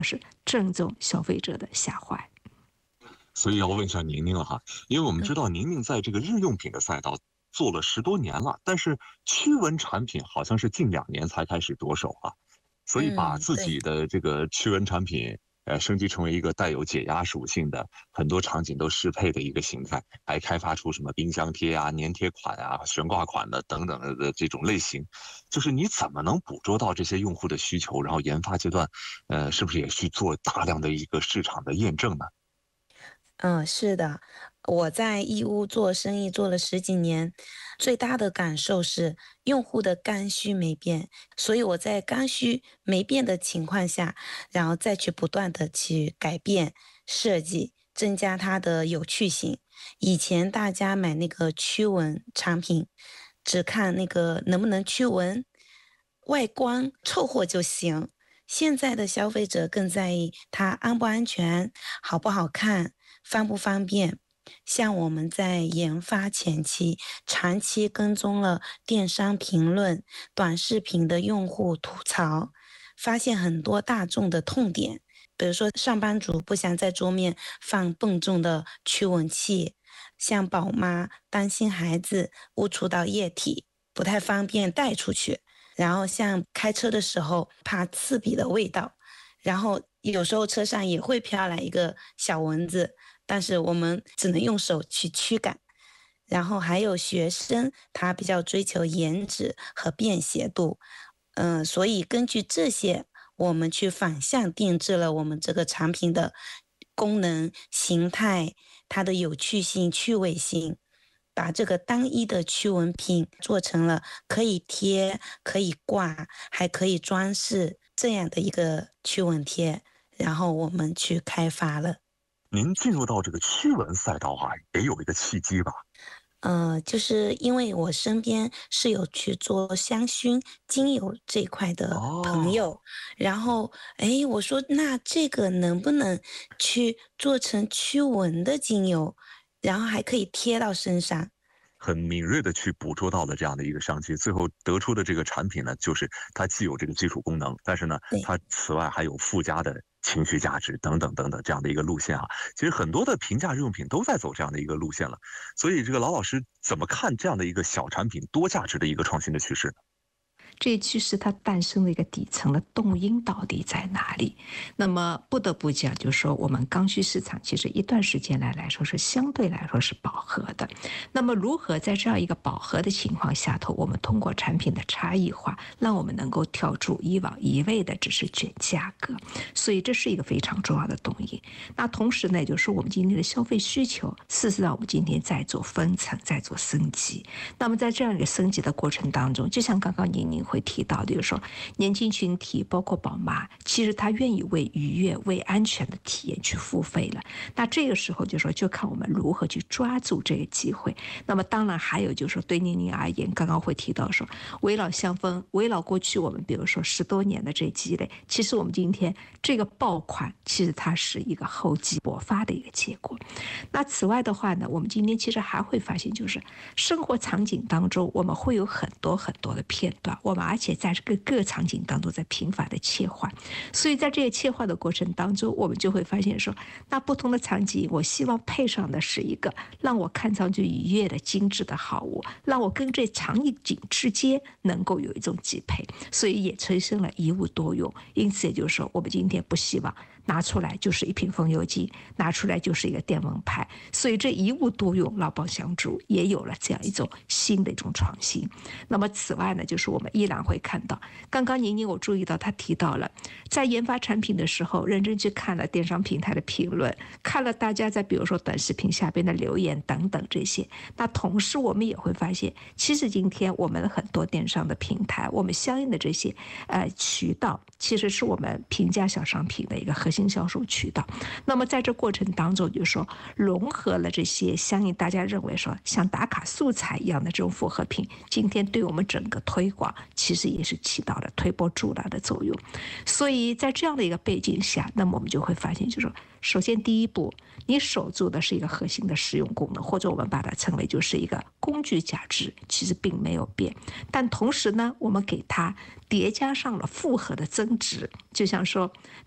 是正中消费者的下怀。 所以要问一下宁宁了哈，因为我们知道宁宁在这个日用品的赛道做了10多年了，但是驱蚊产品好像是近2年才开始着手啊，所以把自己对， 的这个驱蚊产品，升级成为一个带有解压属性的，很多场景都适配的一个形态，还开发出什么冰箱贴啊、粘贴款啊、悬挂款的等等的这种类型，就是你怎么能捕捉到这些用户的需求，然后研发阶段，是不是也去做大量的一个市场的验证呢？ 是的，我在义乌做生意做了10几年，最大的感受是用户的刚需没变，所以我在刚需没变的情况下，然后再去不断的去改变设计，增加它的有趣性。以前大家买那个驱蚊产品，只看那个能不能驱蚊，外观凑合就行。现在的消费者更在意它安不安全、好不好看、方不方便。像我们在研发前期，长期跟踪了电商评论、短视频的用户吐槽，发现很多大众的痛点。比如说，上班族不想在桌面放笨重的驱蚊器，像宝妈担心孩子误触到液体，不太方便带出去。然后像开车的时候怕刺鼻的味道，然后有时候车上也会飘来一个小蚊子，但是我们只能用手去驱赶。然后还有学生，他比较追求颜值和便携度，所以根据这些，我们去反向定制了我们这个产品的功能、形态、它的有趣性、趣味性，把这个单一的驱蚊品做成了可以贴、可以挂、还可以装饰这样的一个驱蚊贴，然后我们去开发了。 您进入到这个驱蚊赛道啊，也有一个契机吧？ 就是因为我身边是有去做香薰精油这一块的朋哦， 友，然后，我说那这个能不能去做成驱蚊的精油，然后还可以贴到身上？ 很敏锐的去捕捉到了这样的一个商机，最后得出的这个产品呢，就是它既有这个基础功能，但是呢， 对。 它此外还有附加的情绪价值等等等等这样的一个路线啊。其实很多的平价日用品都在走这样的一个路线了，所以这个老老师怎么看这样的一个小产品多价值的一个创新的趋势呢？ 这一趋势它诞生的一个底层的动因到底在哪里？那么不得不讲，就是说我们刚需市场其实一段时间来说是相对来说是饱和的。那么如何在这样一个饱和的情况下头，我们通过产品的差异化，让我们能够跳出以往一味的只是卷价格？所以这是一个非常重要的动因。那同时呢，就是我们今天的消费需求，事实上我们今天在做分层，在做升级。那么在这样一个升级的过程当中，就像刚刚您会提到的，就是说年轻群体包括宝妈，其实他愿意为愉悦、为安全的体验去付费了。那这个时候就说，就看我们如何去抓住这个机会。那么当然还有就是说，对您而言，刚刚会提到说，围绕香氛，围绕过去我们比如说10多年的这积累，其实我们今天这个爆款，其实它是一个厚积薄发的一个结果。那此外的话呢，我们今天其实还会发现，就是生活场景当中，我们会有很多很多的片段，我们而且在这个各场景当中在频繁的切换，所以在这个切换的过程当中，我们就会发现说，那不同的场景，我希望配上的是一个让我看上去愉悦的精致的好物，让我跟这场景之间能够有一种匹配，所以也催生了一物多用。因此也就是说，我们今天不希望拿出来就是一瓶风油精，拿出来就是一个电蚊拍，所以这一物多用，劳帮相助，也有了这样一种新的一种创新。那么此外呢，就是我们依然会看到，刚刚宁宁我注意到他提到了，在研发产品的时候，认真去看了电商平台的评论，看了大家在比如说短视频下边的留言等等这些。那同时我们也会发现，其实今天我们很多电商的平台，我们相应的这些渠道，其实是我们平价小商品的一个核心销售渠道。那么在这过程当中，就是说融合了这些相应大家认为说像打卡素材一样的这种复合品，今天对我们整个推广其实也是起到了推波助澜的作用。所以在这样的一个背景下，那么我们就会发现，就是说首先第一步，你守住的是一个核心的实用功能，或者我们把它称为就是一个工具价值，其实并没有变。但同时呢，我们给它叠加上了复合的增值，就像说